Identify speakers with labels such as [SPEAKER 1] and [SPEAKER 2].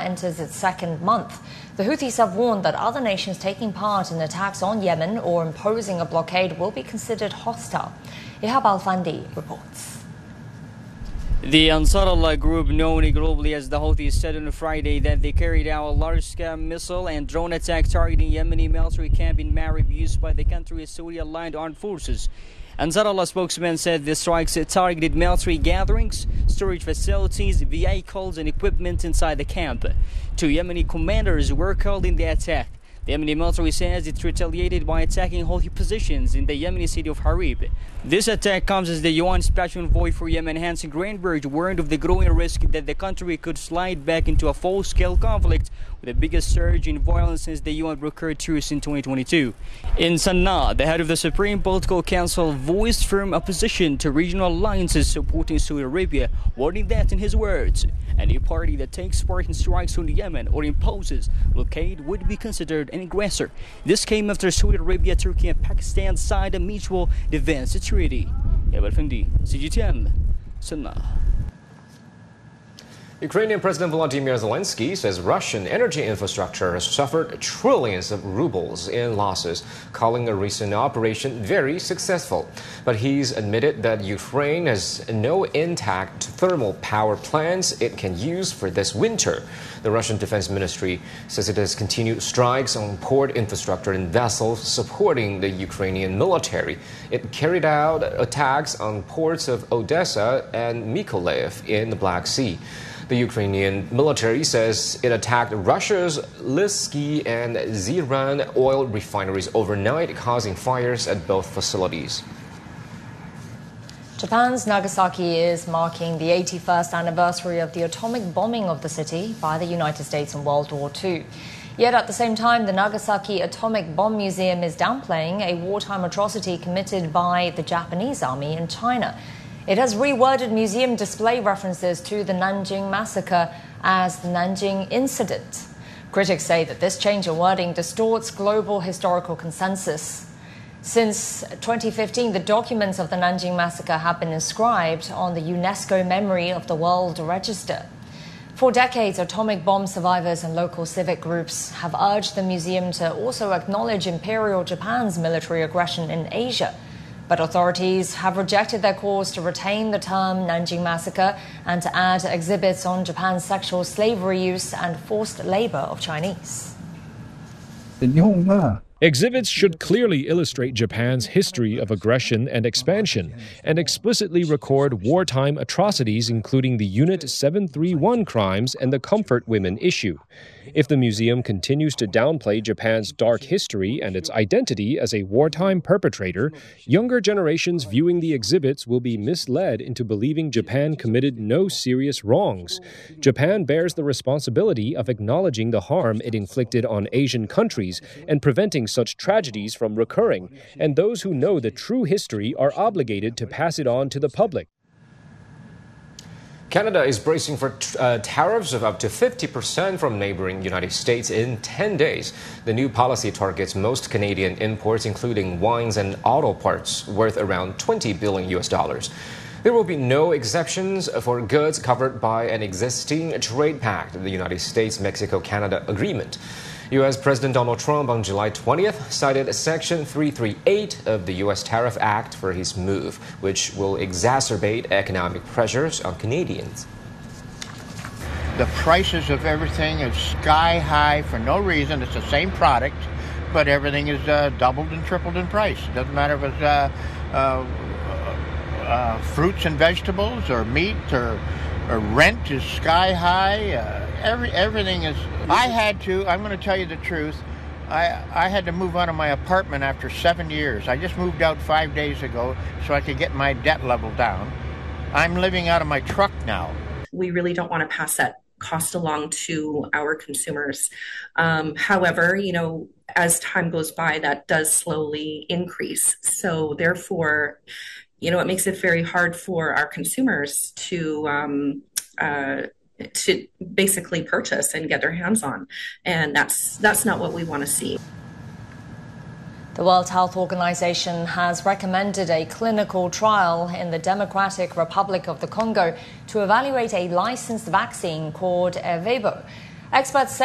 [SPEAKER 1] enters its second month. The Houthis have warned that other nations taking part in attacks on Yemen or imposing a blockade will be considered hostile. Ihab Al-Fandi reports.
[SPEAKER 2] The Ansar Allah group, known globally as the Houthis, said on Friday that they carried out a large-scale missile and drone attack targeting Yemeni military camp in Marib used by the country's Saudi-aligned armed forces. Ansar Allah spokesman said the strikes targeted military gatherings, storage facilities, vehicles and equipment inside the camp. 2 Yemeni commanders were killed in the attack. The Yemeni military says it retaliated by attacking Houthi positions in the Yemeni city of Harib. This attack comes as the UN Special Envoy for Yemen, Hans Greenberg, warned of the growing risk that the country could slide back into a full-scale conflict with the biggest surge in violence since the UN brokered truce in 2022. In Sana'a, the head of the Supreme Political Council voiced firm opposition to regional alliances supporting Saudi Arabia, warning that, in his words, any party that takes part in strikes on Yemen or imposes blockade would be considered an aggressor. This came after Saudi Arabia, Turkey and Pakistan signed a mutual defense treaty. Ihab Al-Fandi, CGTN, Sana'a.
[SPEAKER 3] Ukrainian President Volodymyr Zelensky says Russian energy infrastructure has suffered trillions of rubles in losses, calling a recent operation very successful. But he's admitted that Ukraine has no intact thermal power plants it can use for this winter. The Russian Defense Ministry says it has continued strikes on port infrastructure and vessels supporting the Ukrainian military. It carried out attacks on ports of Odessa and Mykolaiv in the Black Sea. The Ukrainian military says it attacked Russia's Lysky and Ziran oil refineries overnight, causing fires at both facilities.
[SPEAKER 1] Japan's Nagasaki is marking the 81st anniversary of the atomic bombing of the city by the United States in World War II. Yet at the same time, the Nagasaki Atomic Bomb Museum is downplaying a wartime atrocity committed by the Japanese army in China. It has reworded museum display references to the Nanjing massacre as the Nanjing incident. Critics say that this change in wording distorts global historical consensus. Since 2015, the documents of the Nanjing massacre have been inscribed on the UNESCO Memory of the World Register. For decades, atomic bomb survivors and local civic groups have urged the museum to also acknowledge Imperial Japan's military aggression in Asia. But authorities have rejected their calls to retain the term Nanjing Massacre and to add exhibits on Japan's sexual slavery use and forced labor of Chinese.
[SPEAKER 4] Exhibits should clearly illustrate Japan's history of aggression and expansion and explicitly record wartime atrocities, including the Unit 731 crimes and the Comfort Women issue. If the museum continues to downplay Japan's dark history and its identity as a wartime perpetrator, younger generations viewing the exhibits will be misled into believing Japan committed no serious wrongs. Japan bears the responsibility of acknowledging the harm it inflicted on Asian countries and preventing such tragedies from recurring, and those who know the true history are obligated to pass it on to the public.
[SPEAKER 3] Canada is bracing for tariffs of up to 50% from neighboring United States in 10 days. The new policy targets most Canadian imports, including wines and auto parts, worth around $20 billion US. There will be no exceptions for goods covered by an existing trade pact, the United States-Mexico-Canada Agreement. U.S. President Donald Trump on July 20th cited Section 338 of the U.S. Tariff Act for his move, which will exacerbate economic pressures on Canadians.
[SPEAKER 5] The prices of everything is sky high for no reason. It's the same product, but everything is doubled and tripled in price. It doesn't matter if it's fruits and vegetables or meat or rent is sky high. Everything is. I'm going to tell you the truth. I had to move out of my apartment after 7 years. I just moved out 5 days ago so I could get my debt level down. I'm living out of my truck now.
[SPEAKER 6] We really don't want to pass that cost along to our consumers. However, as time goes by, that does slowly increase. So therefore, it makes it very hard for our consumers to basically purchase and get their hands on. And that's not what we want to see.
[SPEAKER 1] The World Health Organization has recommended a clinical trial in the Democratic Republic of the Congo to evaluate a licensed vaccine called Ervebo. Experts say